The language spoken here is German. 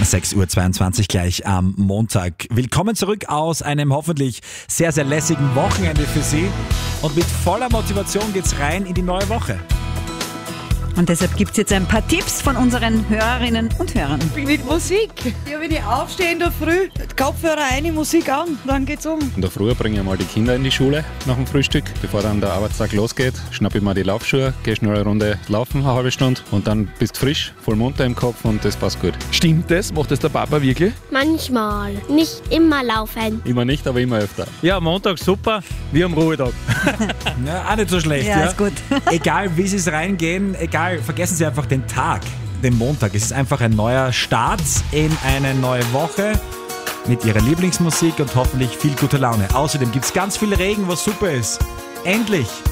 6:22 Uhr gleich am Montag. Willkommen zurück aus einem hoffentlich sehr, sehr lässigen Wochenende für Sie. Und mit voller Motivation geht's rein in die neue Woche. Und deshalb gibt es jetzt ein paar Tipps von unseren Hörerinnen und Hörern. Mit Musik. Ja, wenn ich aufstehe in der Früh, Kopfhörer rein, Musik an, dann geht's um. In der Früh bringe ich mal die Kinder in die Schule nach dem Frühstück. Bevor dann der Arbeitstag losgeht, schnappe ich mir die Laufschuhe, gehe schnell eine Runde laufen, eine halbe Stunde und dann bist du frisch, voll munter im Kopf und das passt gut. Stimmt das? Macht das der Papa wirklich? Manchmal. Nicht immer laufen. Immer nicht, aber immer öfter. Ja, Montag super, wir am Ruhetag. Ja, auch nicht so schlecht. Ja, ist gut. Egal wie Sie es reingehen, vergessen Sie einfach den Tag, den Montag. Es ist einfach ein neuer Start in eine neue Woche mit Ihrer Lieblingsmusik und hoffentlich viel guter Laune. Außerdem gibt es ganz viel Regen, was super ist. Endlich